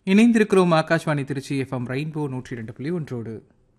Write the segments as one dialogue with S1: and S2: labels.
S1: இணைந்திருக்கிறோம் Akashvani Trichy FM rainbow 102.1.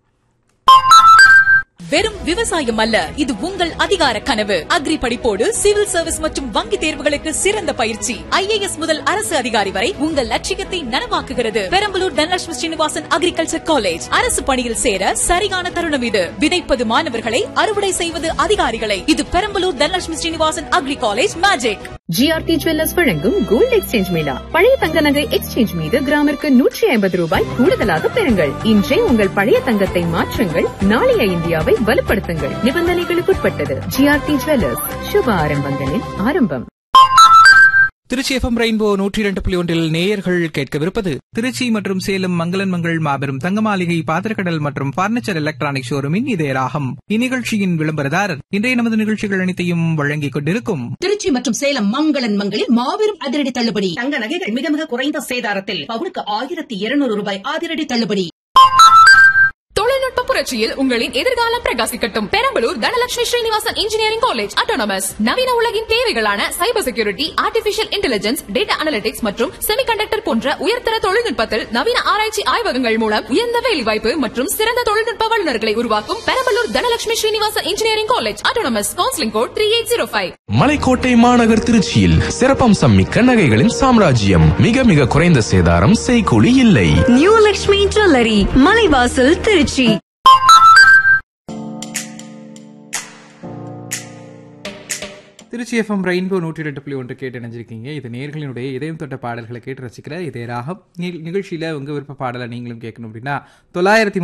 S2: வெறும் விவசாயம் அல்ல, இது உங்கள் அதிகார கனவு. அக்ரி படிப்போடு சிவில் சர்வீஸ் மற்றும் வங்கி தேர்வுகளுக்கு சிறந்த பயிற்சி. IAS முதல் அரசு அதிகாரி வரை உங்கள் லட்சியத்தை நனவாக்குகிறது. Perambalur Dhanalakshmi Srinivasan agriculture college. அரசு பணியில் சேர சரியான தருணம் இது. விதைப்பது மாணவர்களை, அறுவடை செய்வது அதிகாரிகளை. இது Perambalur Dhanalakshmi Srinivasan agri college magic.
S3: GRT jewellers வழங்கும் கோல்ட் எக்ஸ்சேஞ்ச் மேளா. பழைய தங்க நகை எக்ஸ்சேஞ்ச் மீது கிராமிற்கு 150 ரூபாய் கூடுதலாக பெறுங்கள். இன்றே உங்கள் பழைய தங்கத்தை மாற்றுங்கள், நாளைய இந்தியாவை வலுப்படுத்துங்கள். நிபந்தனைகளுக்குட்பட்டது. GRT ஜுவல்லர்ஸ், சுப ஆரம்பங்களின் ஆரம்பம்.
S1: திருச்சி FM ரெயின்போ 102.1 நேயர்கள் கேட்கவிருப்பது திருச்சி மற்றும் சேலம் மங்களன் மங்கள் மாபெரும் தங்க மாளிகை பாத்திரக்கடல் மற்றும் பர்னிச்சர் எலக்ட்ரானிக் ஷோரூமின் இதய ராகம். இந்நிகழ்ச்சியின் விளம்பரதாரர் இன்றைய நமது நிகழ்ச்சிகள் அனைத்தையும் வழங்கிக் கொண்டிருக்கும்
S4: திருச்சி மற்றும் சேலம் மங்களன் மங்களில் மாபெரும் அதிரடி தள்ளுபடி. தங்க நகைகள் மிக மிக குறைந்த சேதாரத்தில் பவுனுக்கு 1200 ரூபாய் அதிரடி தள்ளுபடி.
S5: தொழில்நுட்ப புரட்சியில் உங்களின் எதிர்காலம் பிரகாசிக்கட்டும். Perambalur Dhanalakshmi Srinivasan engineering college autonomous. நவீன உலகின் தேவைகளான cyber security, artificial intelligence, data analytics மற்றும் செமிகண்டக்டர் போன்ற உயர்தர தொழில்நுட்பத்தில் நவீன ஆராய்ச்சி ஆய்வகங்கள் மூலம் உயர்ந்த வேலைவாய்ப்பு மற்றும் சிறந்த தொழில்நுட்ப வல்லுநர்களை உருவாக்கும் Perambalur Dhanalakshmi Srinivasan engineering college autonomous. Counselling code 3805.
S6: மலைக்கோட்டை மாநகர் திருச்சியில் சிறப்பம்சம் மிக்க நகைகளின் சாம்ராஜ்யம். மிக மிக குறைந்த சேதாரம், செய்கூலி இல்லை.
S7: New Lakshmi jewellery, Malaivasal, Trichy.
S1: Trichy FM rainbow 102.1 கேட்டு இணைஞ்சிருக்கீங்க. இது நேயர்களினுடைய இதயம் தொட்ட பாடல்களை கேட்டு ரசிக்கிற இதய ராகம் நிகழ்ச்சியில உங்க விருப்ப பாடலை நீங்களும் கேட்கணும் அப்படின்னா 900